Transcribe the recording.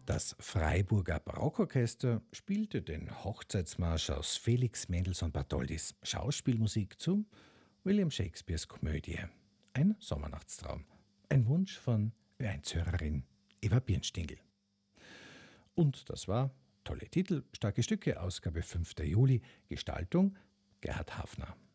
Das Freiburger Barockorchester spielte den Hochzeitsmarsch aus Felix Mendelssohn Bartholdys Schauspielmusik zu William Shakespeares Komödie Ein Sommernachtstraum. Ein Wunsch von Ö1-Hörerin Eva Birnstingel. Und das war tolle Titel, starke Stücke, Ausgabe 5. Juli, Gestaltung Gerhard Hafner.